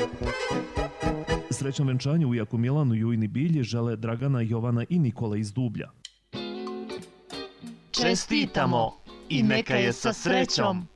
Srećno venčanje u Jaku Milanu i Ujni Bilji žele Dragana, Jovana i Nikola iz Dublja. Čestitamo i neka je sa srećom!